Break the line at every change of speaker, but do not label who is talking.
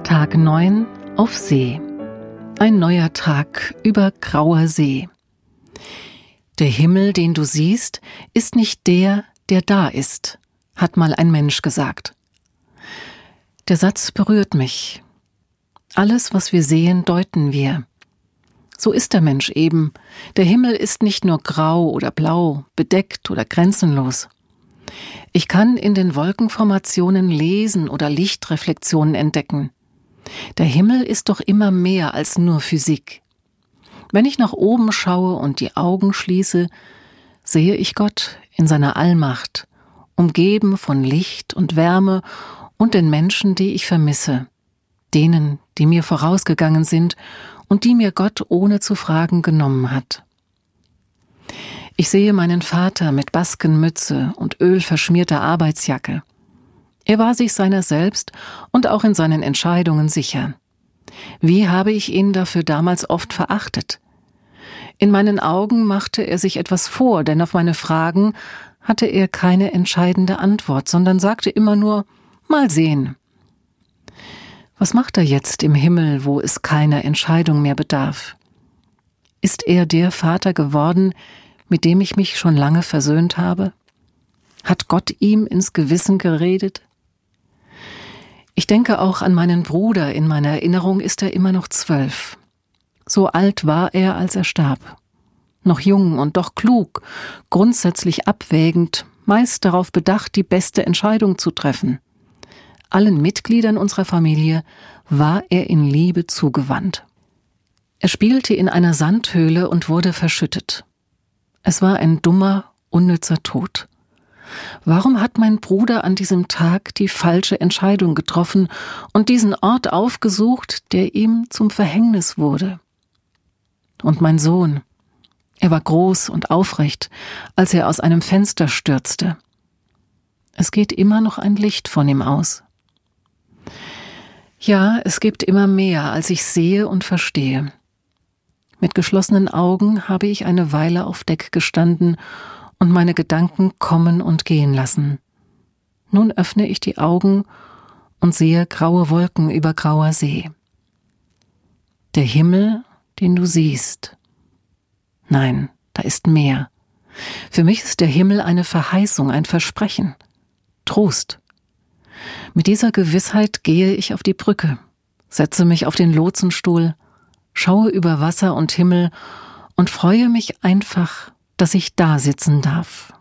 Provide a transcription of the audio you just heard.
Tag 9 auf See. Ein neuer Tag über grauer See. Der Himmel, den du siehst, ist nicht der, der da ist, hat mal ein Mensch gesagt. Der Satz berührt mich. Alles, was wir sehen, deuten wir. So ist der Mensch eben. Der Himmel ist nicht nur grau oder blau, bedeckt oder grenzenlos. Ich kann in den Wolkenformationen lesen oder Lichtreflexionen entdecken. Der Himmel ist doch immer mehr als nur Physik. Wenn ich nach oben schaue und die Augen schließe, sehe ich Gott in seiner Allmacht, umgeben von Licht und Wärme und den Menschen, die ich vermisse, denen, die mir vorausgegangen sind und die mir Gott ohne zu fragen genommen hat. Ich sehe meinen Vater mit Baskenmütze und ölverschmierter Arbeitsjacke. Er war sich seiner selbst und auch in seinen Entscheidungen sicher. Wie habe ich ihn dafür damals oft verachtet? In meinen Augen machte er sich etwas vor, denn auf meine Fragen hatte er keine entscheidende Antwort, sondern sagte immer nur, mal sehen. Was macht er jetzt im Himmel, wo es keiner Entscheidung mehr bedarf? Ist er der Vater geworden, mit dem ich mich schon lange versöhnt habe? Hat Gott ihm ins Gewissen geredet? Ich denke auch an meinen Bruder, in meiner Erinnerung ist er immer noch 12. So alt war er, als er starb. Noch jung und doch klug, grundsätzlich abwägend, meist darauf bedacht, die beste Entscheidung zu treffen. Allen Mitgliedern unserer Familie war er in Liebe zugewandt. Er spielte in einer Sandhöhle und wurde verschüttet. Es war ein dummer, unnützer Tod. Warum hat mein Bruder an diesem Tag die falsche Entscheidung getroffen und diesen Ort aufgesucht, der ihm zum Verhängnis wurde? Und mein Sohn, er war groß und aufrecht, als er aus einem Fenster stürzte. Es geht immer noch ein Licht von ihm aus. Ja, es gibt immer mehr, als ich sehe und verstehe. Mit geschlossenen Augen habe ich eine Weile auf Deck gestanden und meine Gedanken kommen und gehen lassen. Nun öffne ich die Augen und sehe graue Wolken über grauer See. Der Himmel, den du siehst. Nein, da ist mehr. Für mich ist der Himmel eine Verheißung, ein Versprechen. Trost. Mit dieser Gewissheit gehe ich auf die Brücke, setze mich auf den Lotsenstuhl, schaue über Wasser und Himmel und freue mich einfach, dass ich da sitzen darf.